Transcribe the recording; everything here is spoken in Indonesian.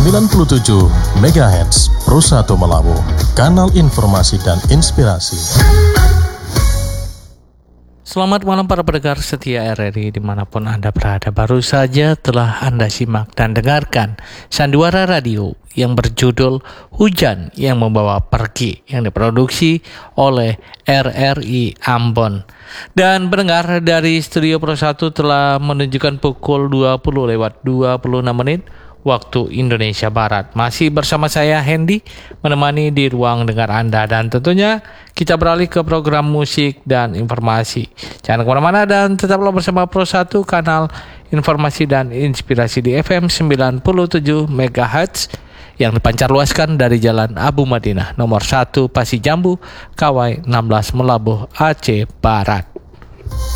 97 MHz Pro 1 Melabu, kanal informasi dan inspirasi. Selamat malam para pendengar setia RRI dimanapun Anda berada. Baru saja telah Anda simak dan dengarkan Sandiwara Radio yang berjudul Hujan yang Membawa Pergi yang diproduksi oleh RRI Ambon. Dan pendengar dari Studio Pro 1 telah menunjukkan pukul 20:26 waktu Indonesia Barat. Masih bersama saya Hendy menemani di ruang dengar Anda, dan tentunya kita beralih ke program musik dan informasi. Jangan kemana-mana dan tetaplah bersama Pro 1, kanal informasi dan inspirasi di FM 97 MHz yang dipancar luaskan dari Jalan Abu Madinah nomor 1 Pasir Jambu, Kawai 16 Melabuh, Aceh Barat.